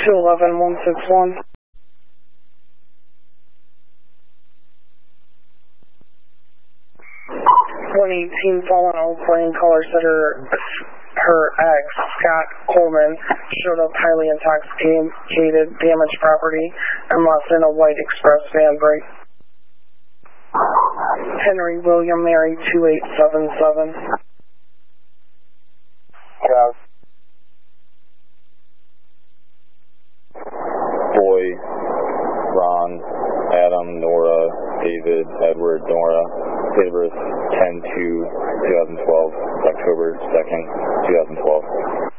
211-161. 118 fallen Old Plain caller said her ex, Scott Coleman, showed up highly intoxicated, damaged property, and left in a white express van brake. Henry William Mary 2877. Yeah. Boy, Ron, Adam, Nora, David, Edward, Nora, date of birth 10/2/2012, October 2nd, 2012.